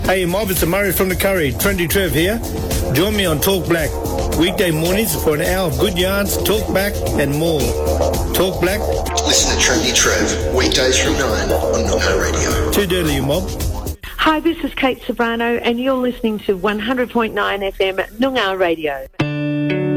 Hey, Mob, it's Murray from the Curry. Trendy Trev here. Join me on Talk Black. Weekday mornings for an hour of good yarns, talk back, and more. Talk Black. Listen to Trendy Trev, weekdays from 9 on Noongar Radio. Too dirty, you mob. Hi, this is Kate Sobrano, and you're listening to 100.9 FM Noongar Radio.